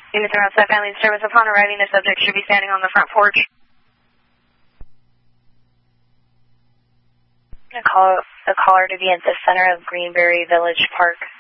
Units around Side Family Service. Upon arriving, the subject should be standing on the front porch. I'm going to call the caller to be at the center of Greenberry Village Park.